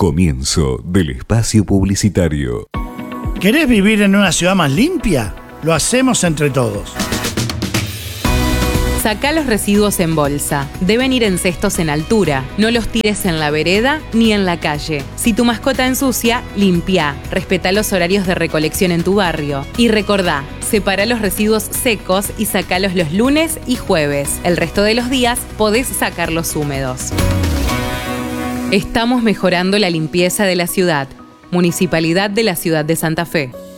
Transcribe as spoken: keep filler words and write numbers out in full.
Comienzo del espacio publicitario. ¿Querés vivir en una ciudad más limpia? Lo hacemos entre todos. Sacá los residuos en bolsa. Deben ir en cestos en altura. No los tires en la vereda ni en la calle. Si tu mascota ensucia, limpia. Respetá los horarios de recolección en tu barrio. Y recordá, separá los residuos secos y sacalos los lunes y jueves. El resto de los días podés sacarlos húmedos. Estamos mejorando la limpieza de la ciudad. Municipalidad de la Ciudad de Santa Fe.